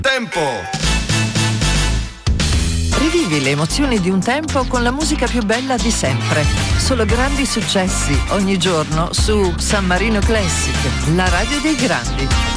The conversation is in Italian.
Tempo! Rivivi le emozioni di un tempo con la musica più bella di sempre. Solo grandi successi ogni giorno su San Marino Classic, la radio dei grandi.